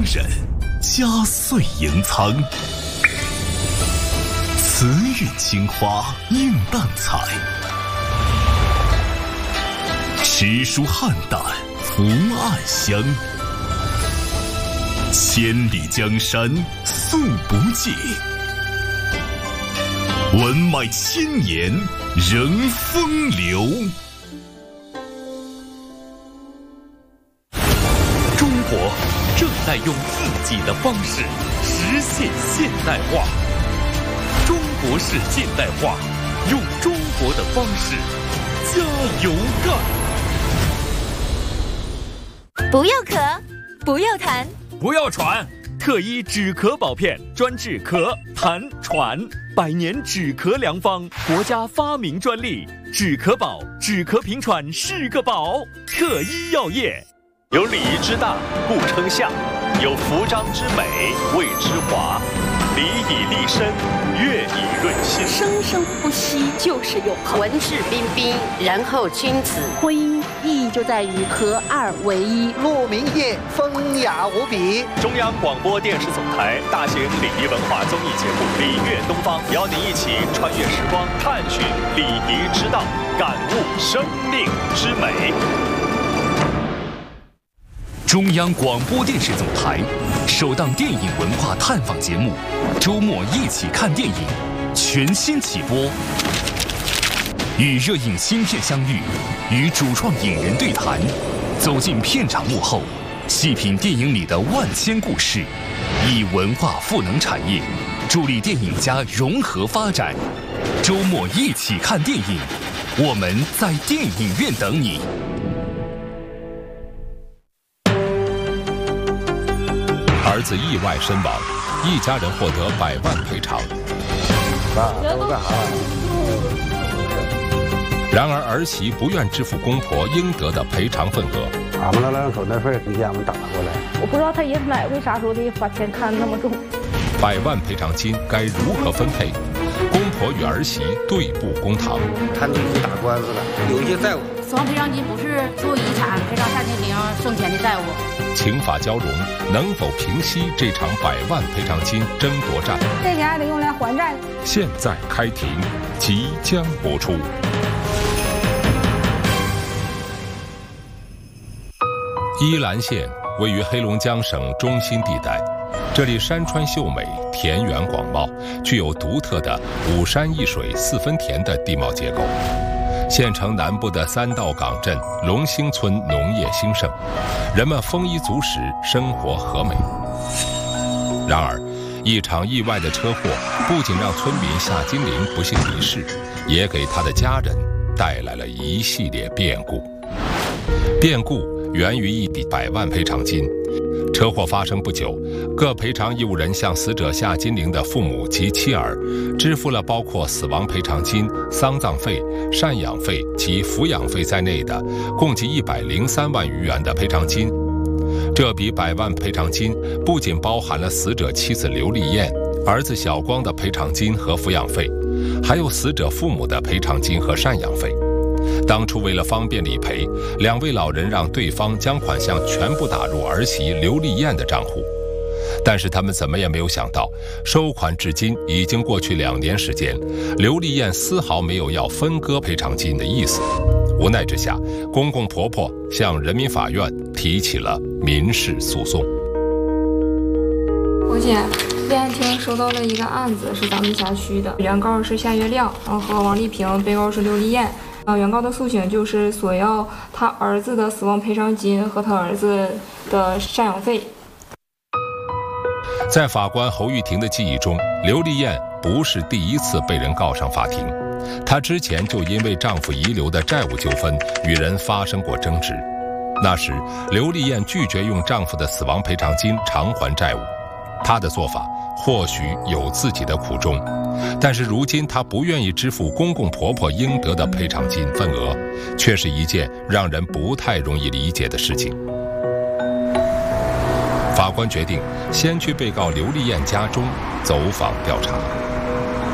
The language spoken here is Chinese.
人，家岁盈仓。慈韵青花映淡彩，诗书汉胆福暗香。千里江山诉不尽，文脉千年仍风流。 中国正在用自己的方式实现现代化。中国式现代化，用中国的方式加油干！ 不要咳，不要痰， 不要喘，特医止咳宝片专治咳、痰、喘，100年止咳良方，国家发明专利，止咳宝，止咳平喘是个宝。特医药业有礼仪之大，故称相；有服装之美，谓之华。礼以立身，乐以润心， 生生不息就是永恒。 文质彬彬，然后君子。 婚姻意义就在于合二为一。 鹿鸣夜，风雅无比。 中央广播电视总台大型礼仪文化综艺节目《礼乐东方》，邀您一起穿越时光，探寻礼仪之道，感悟生命之美。 中央广播电视总台首档电影文化探访节目《周末一起看电影》全新起播，与热映新片相遇，与主创影人对谈，走进片场幕后，细品电影里的万千故事，以文化赋能产业，助力电影家融合发展。周末一起看电影，我们在电影院等你。 儿子意外身亡，一家人获得100万赔偿。 爸，我干啥？ 然而儿媳不愿支付公婆应得的赔偿份额。 俺们那口袋费你给俺们打过来。 我不知道他爷奶为啥说的把钱看那么重。 100万赔偿金该如何分配？公婆与儿媳对簿公堂。 他们去打官司了，有一些债务。 死亡赔偿金不是作为遗产赔偿夏金玲生前的债务。 情法交融，能否平息这场100万赔偿金争夺战？ 这钱还得用来还债。 现在开庭，即将播出。依兰县位于黑龙江省中心地带，这里山川秀美，田园广袤，具有独特的5山1水4分田的地貌结构。县城南部的3道岗镇龙兴村农业兴盛，人们丰衣足食，生活和美。然而，一场意外的车祸不仅让村民夏金玲不幸离世，也给他的家人带来了一系列变故。变故源于一笔100万赔偿金。车祸发生不久，各赔偿义务人向死者夏金玲的父母及妻儿支付了包括死亡赔偿金、丧葬费、赡养费及抚养费在内的共计103万余元的赔偿金。这笔100万赔偿金不仅包含了死者妻子刘丽燕、儿子小光的赔偿金和抚养费，还有死者父母的赔偿金和赡养费。当初为了方便理赔，2位老人让对方将款项全部打入儿媳刘丽燕的账户，但是他们怎么也没有想到，收款至今已经过去2年时间，刘丽燕丝毫没有要分割赔偿金的意思。无奈之下，公公婆婆向人民法院提起了民事诉讼。 我姐，立案厅收到了一个案子，是咱们辖区的，原告是夏月亮，然后和王丽萍，被告是刘丽燕。原告的诉请就是索要他儿子的死亡赔偿金和他儿子的赡养费。 在法官侯玉婷的记忆中，刘丽燕不是第一次被人告上法庭，她之前就因为丈夫遗留的债务纠纷与人发生过争执。那时，刘丽燕拒绝用丈夫的死亡赔偿金偿还债务，她的做法或许有自己的苦衷，但是如今她不愿意支付公公婆婆应得的赔偿金份额，却是一件让人不太容易理解的事情。法官决定先去被告刘丽燕家中走访调查。